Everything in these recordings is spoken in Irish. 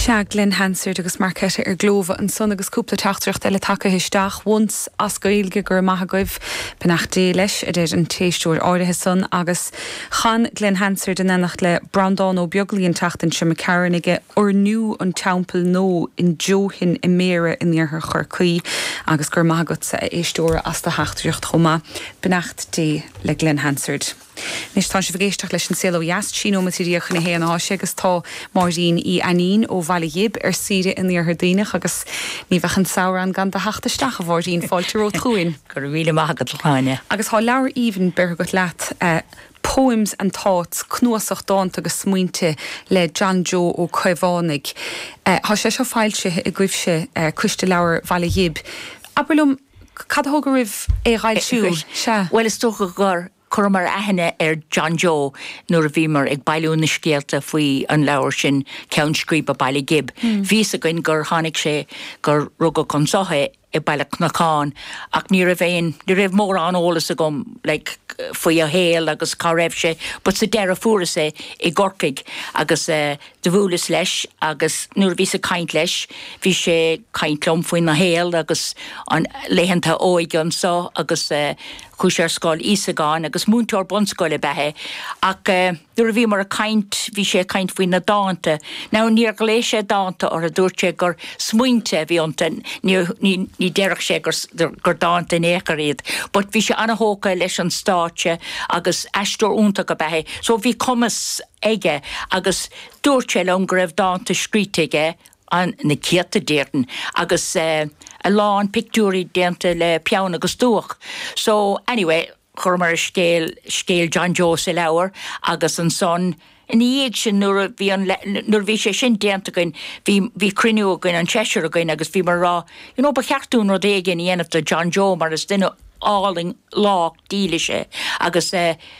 Se Glenn Hansard agus marcete glófa an son agus cúpla teachtracht eile take histeach once as gailge gur maithagóibh benachtaí leis a déir an téistúir áirithe son agus chan Glenn Hansard in enach le Brandán ó beaglíonn teachtain se McCarranige or nu an tampel nó in Johin I mére in níortha churcaí agus gur maithagóid sa éistúir as de heachtracht chomá benachtaí le Glenn Hansard. Nis tá sé bhgéisteach leis an céal ó Yast síno matííoch na héana áise agus tá Máirín í anín ó Bhailíob ar siide in níor daoinech agus ní bhechan saoran gan de heachtasteach a bhórdín fáilte ó trúin. Gur bhíle maithagad leáine. Agus há leabhar íhan beir go leat poems and thoughts cnuasach dáanta agus smuointe le John Joe ó Caomhánaigh. Tá sé seo fáilte I gcuibh se cuiste leabhar Bhailíob. Abalum cad thógur ribh é ghail siúil se? Well is tócha gur chumar aithne John Joe nuair a bhí mar ag bailún na scéalta faoi an leabhar sin ceann scríb a Bhailíob. Bhí a goin gur tháinig sé gur rugad chun sotha I bailach na cáin ach ní a bhéin ní raibh mór an ólas a gom faoi a héal agus cá raibh sé, but sa deire fuair sé I gorcaig agus de bhualas leis agus nuair bhí sa caint leis bhí sé caintlum faoin na héal agus an léhananta óig an só agus chúis ar scáil Ísagáin agus múntóir bonscoil bethe ach nuair a bhí mar a caint bhí sé caint faoin na dáanta. Ná níor go lééis sé dáanta ar a dúirt sé gur smuointe bhí anta ní deirech sé gur dáanta in échar iad, but bhí sé anna hóca leis an státe agus eistóir únta go bethe. So bhí cumas aige agus dúirt sé le an go raibh dáanta scríteige an na ciata déirtin agus a lán pictúrí déanta le peann agus dúach. So anyway, chumar scéal John Joe sa leabhar agus an son in iad sin nuair bhí sé sin déanta goin bhí cruinniú goin an Cheshire goin agus bhí mar rá ba cheartún ó dhéige í dhéanamh de John Joe mar is duine áling lách díla sé agus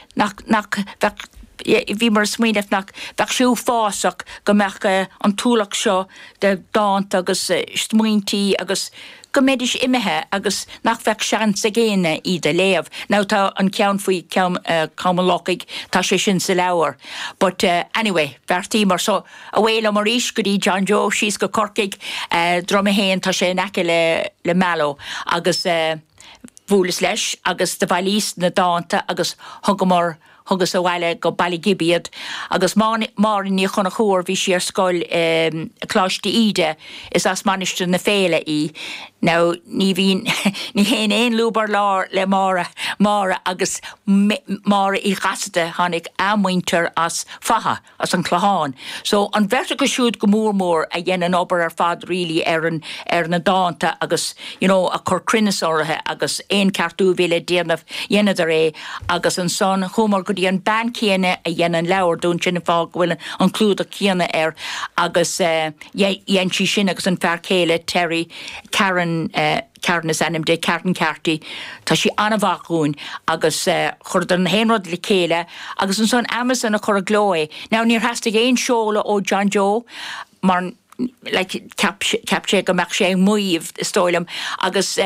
bhí mar smaoineh nach siú fásach go meach an túlach seo de dánt agus smuointí agus go méidir imethe agus nach bheith seans a géine í de léamh. Ná tá an ceann faoi Caomhánaigh tá sé sin sa leabhar. But anyway, bheartí mar so a bhfuil mar ís go dtí John Joe síos go Corcaigh drom a héin tá sé neice le Mallow agus bhualas leis agus de bhailís na dáanta agus thugamar thugus a bhile go Ballygibbead agus mar ní chuna chóir bhí sé ar scoil Cláiste Ide is as maniste na féile í. Now ní héin éon lúbar lár le mára agus mára í gaside tháinig amhaintear as fatha as an chláán. So an bheirte go siúd go mór a dhéanaan obair ar fad rilí ar na dáanta agus a chur crinnes orthe agus éon ceartú bhile déanamh dhéanadar agus an son chumar go dtí an ban céine a dhéanaan leabhar dún sin fá bhfuil an clúd a céine agus dhéantí sin agus an fear céile Terry Karen is anim de Karen Carty tá sí anmhaún agus chur an héanrod le céile agus an son Amazon a chur a glói. Now níor heasta éon seola ó John Joe mar cap sé go meach sé muomh stoilm agus